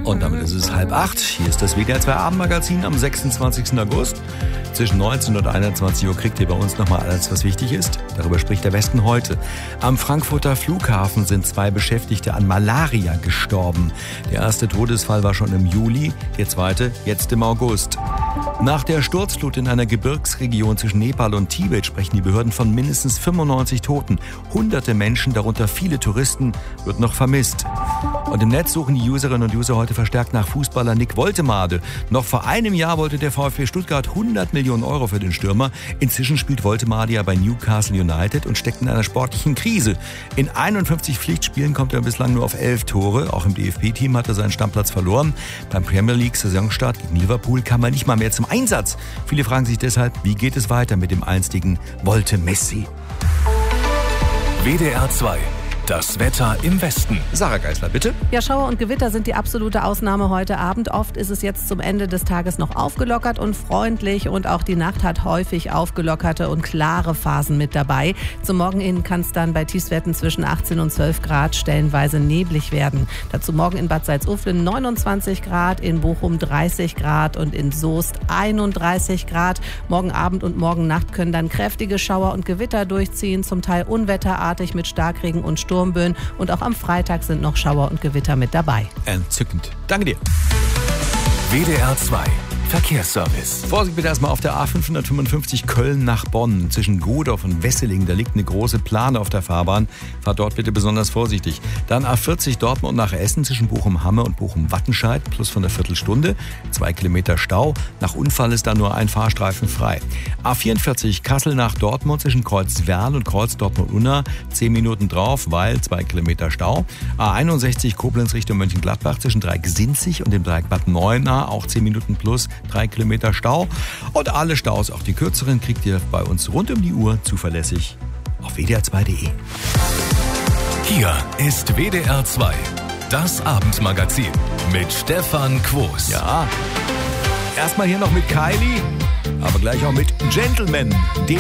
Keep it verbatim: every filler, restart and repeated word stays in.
Und damit ist es halb acht. Hier ist das W D R zwei Abendmagazin am sechsundzwanzigsten August. Zwischen neunzehn und einundzwanzig Uhr kriegt ihr bei uns nochmal alles, was wichtig ist. Darüber spricht der Westen heute. Am Frankfurter Flughafen sind zwei Beschäftigte an Malaria gestorben. Der erste Todesfall war schon im Juli, der zweite jetzt im August. Nach der Sturzflut in einer Gebirgsregion zwischen Nepal und Tibet sprechen die Behörden von mindestens fünfundneunzig Toten. Hunderte Menschen, darunter viele Touristen, wird noch vermisst. Und im Netz suchen die Userinnen und User heute verstärkt nach Fußballer Nick Woltemade. Noch vor einem Jahr wollte der VfB Stuttgart hundert Millionen Euro für den Stürmer. Inzwischen spielt Woltemade ja bei Newcastle United und steckt in einer sportlichen Krise. In einundfünfzig Pflichtspielen kommt er bislang nur auf elf Tore. Auch im D F B-Team hat er seinen Stammplatz verloren. Beim Premier League-Saisonstart gegen Liverpool kam er nicht mal mehr zum Einsatz. Viele fragen sich deshalb, wie geht es weiter mit dem einstigen Wolte Messi? W D R zwei. Das Wetter im Westen. Sarah Geisler, bitte. Ja, Schauer und Gewitter sind die absolute Ausnahme heute Abend. Oft ist es jetzt zum Ende des Tages noch aufgelockert und freundlich und auch die Nacht hat häufig aufgelockerte und klare Phasen mit dabei. Zum Morgen hin kann es dann bei Tiefstwerten zwischen achtzehn und zwölf Grad stellenweise neblig werden. Dazu morgen in Bad Salzuflen neunundzwanzig Grad, in Bochum dreißig Grad und in Soest einunddreißig Grad. Morgen Abend und morgen Nacht können dann kräftige Schauer und Gewitter durchziehen, zum Teil unwetterartig mit Starkregen und Sturm. Und auch am Freitag sind noch Schauer und Gewitter mit dabei. Entzückend. Danke dir. W D R zwei Verkehrsservice. Vorsicht bitte erstmal auf der A fünfhundertfünfundfünfzig Köln nach Bonn. Zwischen Godorf und Wesseling, da liegt eine große Plane auf der Fahrbahn. Fahrt dort bitte besonders vorsichtig. Dann A vierzig Dortmund nach Essen zwischen Bochum-Hamme und Bochum-Wattenscheid. Plus von der Viertelstunde. Zwei Kilometer Stau. Nach Unfall ist da nur ein Fahrstreifen frei. A vierundvierzig Kassel nach Dortmund zwischen Kreuzwerl und Kreuz-Dortmund-Unna. Zehn Minuten drauf, weil zwei Kilometer Stau. A einundsechzig Koblenz Richtung Mönchengladbach zwischen Dreieck-Sinzig und dem Dreieck Bad Neuenahr. Auch zehn Minuten plus. Drei Kilometer Stau. Und alle Staus, auch die kürzeren, kriegt ihr bei uns rund um die Uhr zuverlässig auf W D R zwei Punkt de. Hier ist W D R zwei, das Abendmagazin mit Stefan Quos. Ja, erstmal hier noch mit Kylie, aber gleich auch mit Gentleman.